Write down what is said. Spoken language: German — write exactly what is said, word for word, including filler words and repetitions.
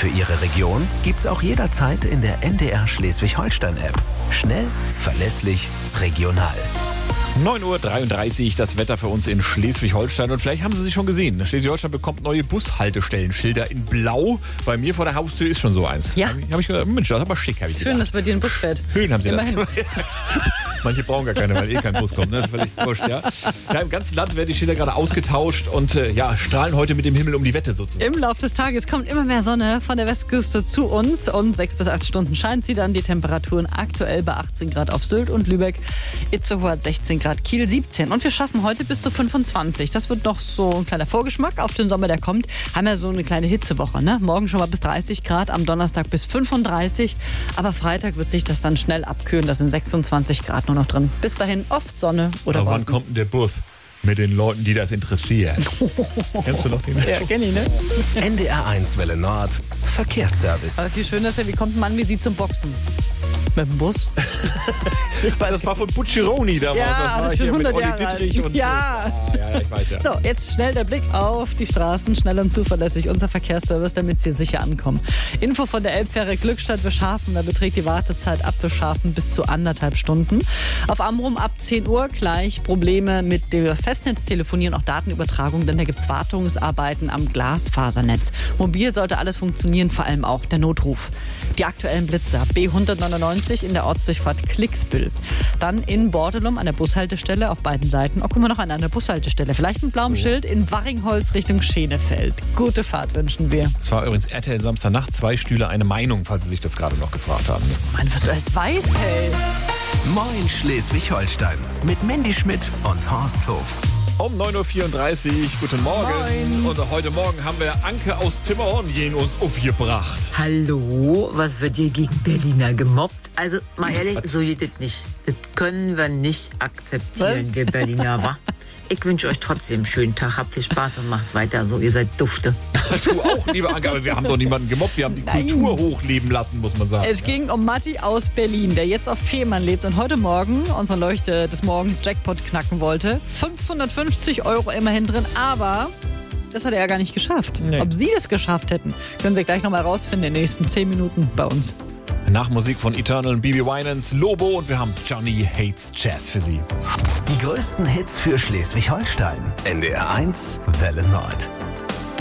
für Ihre Region gibt's auch jederzeit in der N D R Schleswig-Holstein-App. Schnell, verlässlich, regional. neun Uhr dreiunddreißig, das Wetter für uns in Schleswig-Holstein. Und vielleicht haben Sie sich schon gesehen, Schleswig-Holstein bekommt neue Bushaltestellenschilder in Blau. Bei mir vor der Haustür ist schon so eins. Ja. Hab ich, hab ich gedacht, Mensch, das ist aber schick. Hab ich Schön, gedacht. dass bei dir ein Bus fährt. Schön haben Sie Immerhin. das. Manche brauchen gar keine, weil eh kein Bus kommt. Ne? Das ist völlig wurscht, ja. Ja, im ganzen Land werden die Schilder gerade ausgetauscht und äh, ja, strahlen heute mit dem Himmel um die Wette sozusagen. Im Laufe des Tages kommt immer mehr Sonne von der Westküste zu uns und sechs bis acht Stunden scheint sie dann. Die Temperaturen aktuell bei achtzehn Grad auf Sylt und Lübeck, Itzehoe hat sechzehn Grad, Kiel siebzehn. Und wir schaffen heute bis zu fünfundzwanzig. Das wird noch so ein kleiner Vorgeschmack auf den Sommer, der kommt. Haben ja so eine kleine Hitzewoche, ne? Morgen schon mal bis dreißig Grad, am Donnerstag bis fünfunddreißig. Aber Freitag wird sich das dann schnell abkühlen. Da sind sechsundzwanzig Grad nur noch drin. Bis dahin oft Sonne oder Aber wann Wolken. kommt denn der Bus? Mit den Leuten, die das interessieren. Kennst du noch den? Ja, kenn ich, ne? N D R eins Welle Nord, Verkehrsservice. Aber viel schöner ist ja, wie kommt ein Mann wie Sie zum Boxen? Mit dem Bus? Das war von Bucciaroni damals. Ja, das war das ist schon hier mit hundert Olli Jahre alt. Dittrich und Ja. Ah, ja, ich weiß ja. So, jetzt schnell der Blick auf die Straßen, schnell und zuverlässig. Unser Verkehrsservice, damit Sie sicher ankommen. Info von der Elbfähre Glückstadt Wischhafen, da beträgt die Wartezeit ab Wischhafen bis zu anderthalb Stunden. Auf Amrum ab zehn Uhr gleich Probleme mit der Festnetztelefonie und auch Datenübertragung, denn da gibt es Wartungsarbeiten am Glasfasernetz. Mobil sollte alles funktionieren, vor allem auch der Notruf. Die aktuellen Blitzer B hundertneunundneunzig in der Ortsdurchfahrt Klicksbüll. Dann in Bordelum an der Bushaltestelle auf beiden Seiten. Oh, guck mal, noch an einer Bushaltestelle. Vielleicht ein blauem Schild in Warringholz Richtung Schenefeld. Gute Fahrt wünschen wir. Das war übrigens R T L Samstagnacht, zwei Stühle, eine Meinung, falls Sie sich das gerade noch gefragt haben. Mann, was du alles weißt, hey. Moin Schleswig-Holstein mit Mandy Schmidt und Horst Hof. Um neun Uhr vierunddreißig, guten Morgen. Moin. Und heute Morgen haben wir Anke aus Zimmerhornjen uns aufgebracht. Hallo, was wird hier gegen Berliner gemobbt? Also mal ehrlich, so geht das nicht. Das können wir nicht akzeptieren, Was? wir Berliner, wa? Ich wünsche euch trotzdem einen schönen Tag, habt viel Spaß und macht weiter so, ihr seid Dufte. Du auch, liebe Anke, aber wir haben doch niemanden gemobbt. Wir haben die Nein. Kultur hochleben lassen, muss man sagen. Es ging um Matti aus Berlin, der jetzt auf Fehmarn lebt und heute Morgen unsere Leuchte des Morgens Jackpot knacken wollte. fünfhundertfünfzig Euro immerhin drin, aber das hat er ja gar nicht geschafft. Nee. Ob Sie das geschafft hätten, können Sie gleich nochmal rausfinden in den nächsten zehn Minuten bei uns. Nach Musik von Eternal und B B Winans, Lobo und wir haben Johnny Hates Jazz für Sie. Die größten Hits für Schleswig-Holstein. N D R eins Welle Nord.